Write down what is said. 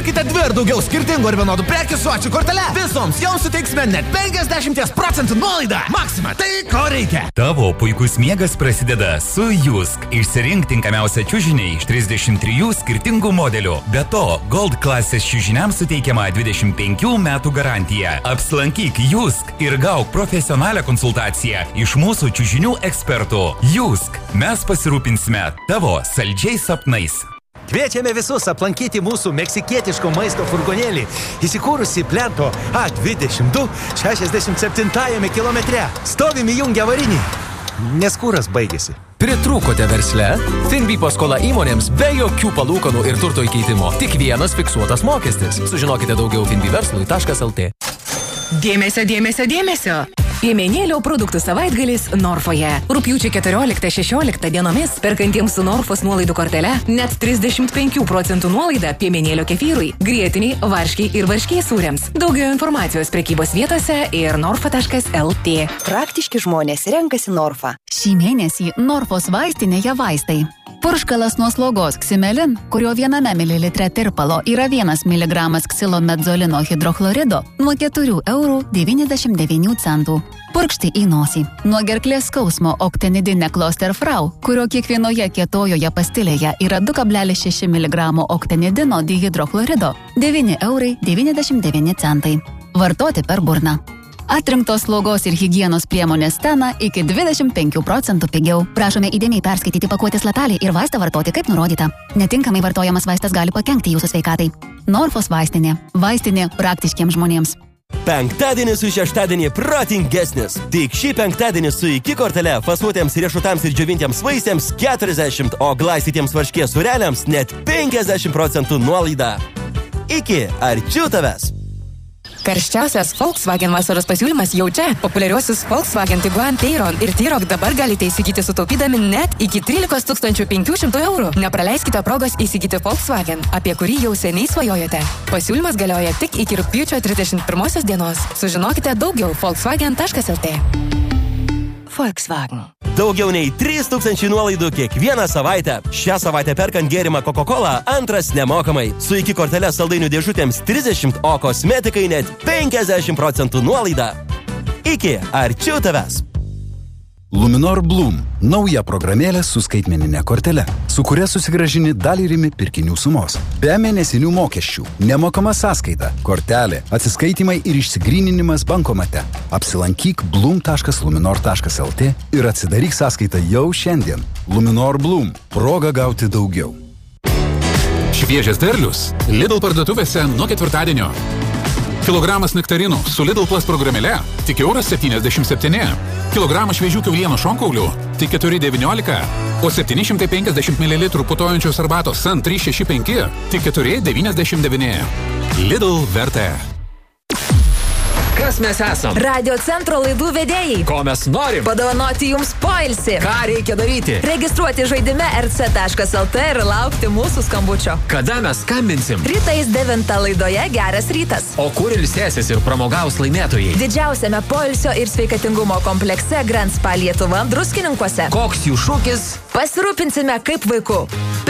Pirkite 2 ir daugiau skirtingų ar vienodų prekių su ačiū kortele. Visoms joms suteiksime net 50% nuolaidą. Maxima, tai ko reikia. Tavo puikus miegas prasideda su Jusk. Išsirink tinkamiausią čiužinį iš 33 skirtingų modelių. Be to, Gold klasės čiužiniams suteikiama 25 metų garantija. Apsilankyk Jusk ir gauk profesionalią konsultaciją iš mūsų čiužinių ekspertų. Jusk. Mes pasirūpinsime tavo saldžiais sapnais. Kviečiame visus aplankyti mūsų meksikietiško maisto furgonėlį, įsikūrusi Plento A22 67 kilometre. Stovim įjungę avarinį, nes kuras baigėsi. Pritrūkote versle? Finbi paskola įmonėms be jokių palūkanų ir turto įkeitimo. Tik vienas fiksuotas mokestis. Sužinokite daugiau finbiverslui.lt. Dėmesio, dėmesio, dėmesio. Piemenėlio produktų savaitgalis Norfoje. Rugpjūčio 14-16 dienomis perkantiems su Norfos nuolaidų kortele net 35% nuolaida piemenėlio kefyrui, grietiniai, varškiai ir varškiai sūriams. Daugiau informacijos prekybos vietose ir norfa.lt. Praktiški žmonės renkasi Norfą. Šį mėnesį Norfos vaistinėje vaistai. Purškalas nuo slogos Ximelin, kurio 1 mililitre tirpalo yra 1 miligramas ksilomedzolino hidrochlorido, nuo 4,99 €. Purkšti į nosį. Nuo gerklės skausmo Octinidine Klosterfrau, kurio kiekvienoje kietojoje pastilėje yra 2,6 mg octinidino dihidrochlorido, 9,99 €. Vartoti per burną. Atrinktos slaugos ir higienos priemonės Stena iki 25% pigiau. Prašome įdėmiai perskaityti pakuotės lapelį ir vaistą vartoti kaip nurodyta. Netinkamai vartojamas vaistas gali pakenkti jūsų sveikatai. Norfos vaistinė. Vaistinė praktiškiems žmonėms. Penktadienis su šeštadienį protingesnis. Tik šį penktadienį su iki kortele fasuotiems riešutams ir džiovintiems vaisiams 40, o glaistytiems varškės sūreliams net 50% nuolaida. Iki, arčiau tavęs. Karščiausias Volkswagen vasaros pasiūlymas jau čia. Populiariuosius Volkswagen Tiguan, Tayron ir T-Roc dabar galite įsigyti sutaupydami net iki 13 500 €. Nepraleiskite progos įsigyti Volkswagen, apie kurį jau seniai svajojate. Pasiūlymas galioja tik iki rugpjūčio 31 dienos. Sužinokite daugiau volkswagen.lt. Volkswagen. Daugiau nei 3000 nuolaidų kiekvieną savaitę. Šią savaitę perkant gėrimą Coca-Cola, antras nemokamai. Su iki kortelės saldainių dėžutėms 30, o kosmetikai net 50% nuolaida. Iki, arčiau tavęs. Luminor Bloom – nauja programėlė su skaitmeninė kortele, su kuria susigrąžini dalį rimi pirkinių sumos. Be mėnesinių mokesčių, nemokama sąskaita, kortelė, atsiskaitimai ir išsigryninimas bankomate. Apsilankyk bloom.luminor.lt ir atsidaryk sąskaitą jau šiandien. Luminor Bloom – proga gauti daugiau. Šviežias derlius Lidl parduotuvėse nuo ketvirtadienio. Kilogramas nektarinų su Lidl Plus programėle tik €77. Kilogramas šviežių kiaulienos šonkaulių tik 4,19. O 750 ml putojančios arbatos San 365 tik 4,99. Lidl vertė. Kas mes esam? Radio centro laidų vedėjai. Ko mes norim? Padovanoti jums poilsį. Ką reikia daryti? Registruoti žaidime rc.lt ir laukti mūsų skambučio. Kada mes skambinsim? Rytais 9 laidoje Geras rytas. O kur ilsėsis ir pramogaus laimėtojai? Didžiausiame poilsio ir sveikatingumo komplekse Grand Spa Lietuva Druskininkuose. Koks jų šūkis? Pasirūpinsime kaip vaiku.